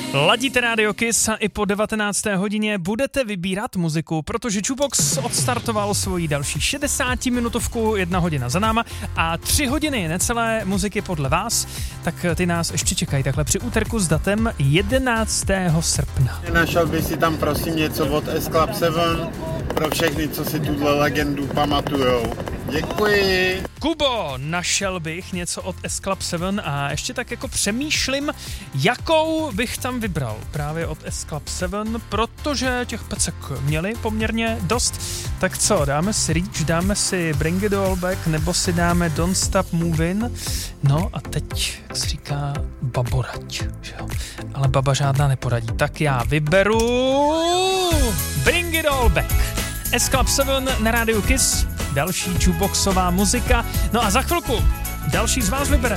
Ladíte Radio Kiss a i po 19. hodině budete vybírat muziku, protože Jukebox odstartoval svoji další 60-minutovku, 1 hodina za náma a 3 hodiny necelé muziky podle vás, tak ty nás ještě čekají takhle při úterku s datem 11. srpna. Našel by si tam prosím něco od S-Club 7 pro všechny, co si tuhle legendu pamatujou. Děkuji. Kubo, našel bych něco od S-Club 7 a ještě tak jako přemýšlím, jakou bych tam vybral právě od S-Club 7, protože těch pecek měli poměrně dost. Tak co, dáme si Reach, dáme si Bring It All Back, nebo si dáme Don't Stop Movin'? No a teď, jak se říká, baborať, že jo? Ale baba žádná neporadí. Tak já vyberu Bring It All Back. S-Club 7 na rádiu Kiss, další jukeboxová muzika. No a za chvilku další z vás vybere.